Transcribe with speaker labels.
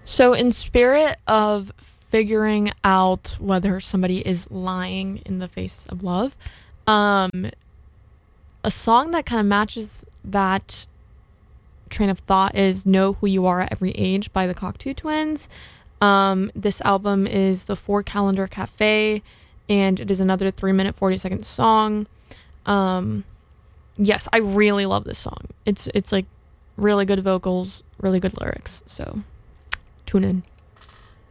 Speaker 1: So, in spirit of figuring out whether somebody is lying in the face of love, um, a song that kind of matches that train of thought is Know Who You Are at Every Age by the Cocteau Twins. This album is the Four Calendar Cafe, and it is another 3-minute 40-second song. Yes, I really love this song. It's like really good vocals, really good lyrics. So tune in.